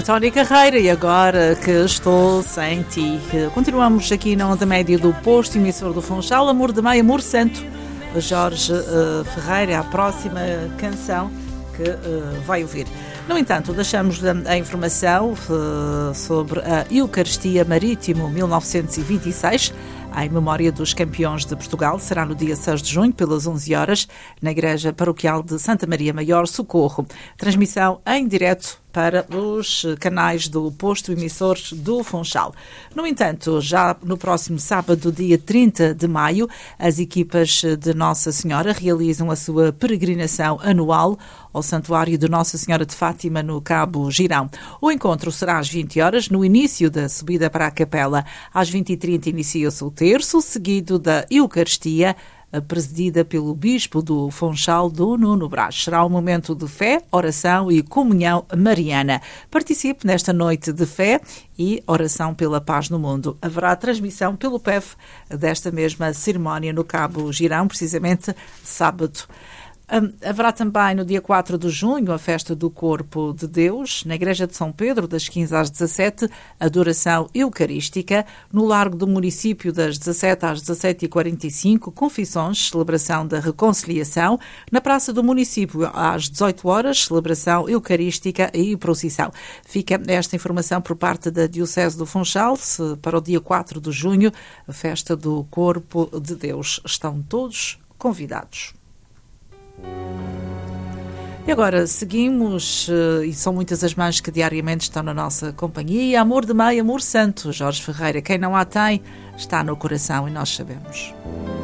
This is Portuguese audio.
Tony Carreira e agora que estou sem ti. Continuamos aqui na onda média do posto emissor do Funchal, Amor de Maio, Amor Santo. Jorge Ferreira, a próxima canção que vai ouvir. No entanto, deixamos a informação sobre a Eucaristia Marítimo 1926, em memória dos campeões de Portugal. Será no dia 6 de junho, pelas 11 horas, na Igreja Paroquial de Santa Maria Maior, Socorro. Transmissão em direto para os canais do posto emissor do Funchal. No entanto, já no próximo sábado, dia 30 de maio, as equipas de Nossa Senhora realizam a sua peregrinação anual ao Santuário de Nossa Senhora de Fátima, no Cabo Girão. O encontro será às 20 horas, no início da subida para a capela. Às 20h30 inicia-se o terço, seguido da Eucaristia, presidida pelo Bispo do Funchal, do Nuno Brás. Será um momento de fé, oração e comunhão mariana. Participe nesta noite de fé e oração pela paz no mundo. Haverá transmissão pelo PEF desta mesma cerimónia no Cabo Girão, precisamente sábado. Haverá também no dia 4 de junho a festa do Corpo de Deus, na Igreja de São Pedro, das 15 às 17, adoração eucarística. No Largo do Município, das 17 às 17h45, confissões, celebração da reconciliação. Na Praça do Município, às 18 horas, celebração eucarística e procissão. Fica esta informação por parte da Diocese do Funchal, para o dia 4 de junho, a festa do Corpo de Deus. Estão todos convidados. E agora seguimos, e são muitas as mães que diariamente estão na nossa companhia. Amor de Maio, Amor Santo. Jorge Ferreira, quem não a tem, está no coração e nós sabemos.